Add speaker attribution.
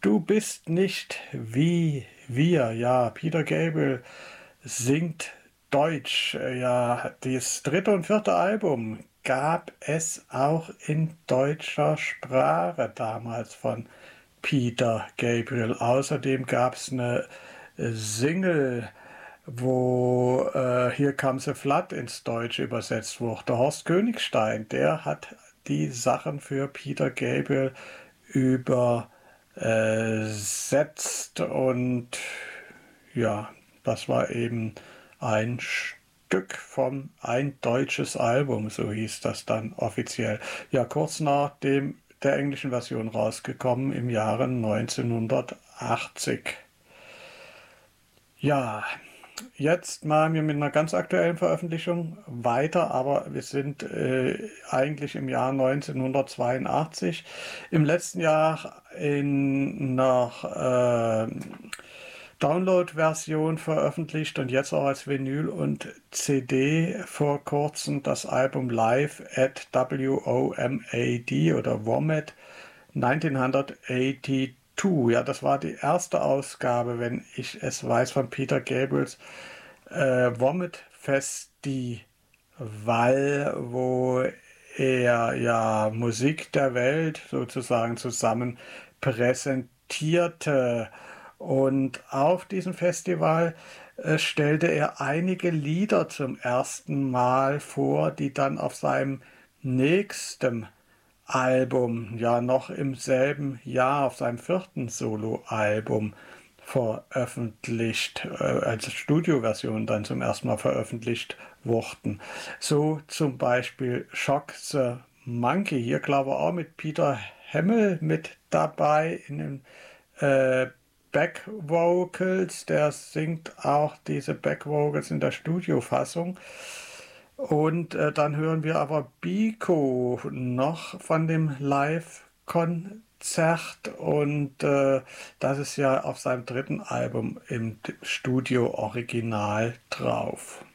Speaker 1: Du bist nicht wie wir. Ja, Peter Gabriel singt Deutsch. Ja, das dritte und vierte Album gab es auch in deutscher Sprache damals von Peter Gabriel. Außerdem gab es eine Single, wo Here Comes a Flood ins Deutsche übersetzt wurde. Horst Königstein, der hat die Sachen für Peter Gabriel übersetzt und ja, das war eben ein Stück von ein deutsches Album, so hieß das dann offiziell. Ja, kurz nach dem der englischen Version rausgekommen im Jahre 1980. Ja, jetzt machen wir mit einer ganz aktuellen Veröffentlichung weiter, aber wir sind eigentlich im Jahr 1982. Im letzten Jahr in einer Download-Version veröffentlicht und jetzt auch als Vinyl und CD vor kurzem das Album Live at WOMAD oder WOMAD 1982. Ja, das war die erste Ausgabe, wenn ich es weiß, von Peter Gabriels WOMAD Festival, wo er ja Musik der Welt sozusagen zusammen präsentierte. Und auf diesem Festival stellte er einige Lieder zum ersten Mal vor, die dann auf seinem nächsten Album, ja noch im selben Jahr, auf seinem vierten Soloalbum veröffentlicht, als Studioversion dann zum ersten Mal veröffentlicht wurden. So zum Beispiel Shock the Monkey, hier glaube ich auch mit Peter Hamill mit dabei in den Back Vocals, der singt auch diese Back Vocals in der Studiofassung. Und dann hören wir aber Biko noch von dem Live-Konzert und das ist ja auf seinem dritten Album im Studio-Original drauf.